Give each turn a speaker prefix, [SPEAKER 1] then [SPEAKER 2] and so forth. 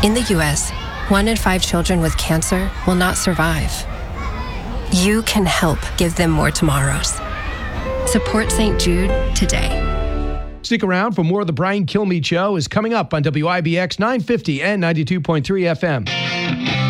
[SPEAKER 1] In the U.S., 1 in 5 children with cancer will not survive. You can help give them more tomorrows. Support St. Jude today.
[SPEAKER 2] Stick around for more of the Brian Kilmeade Show is coming up on WIBX 950 and 92.3 FM.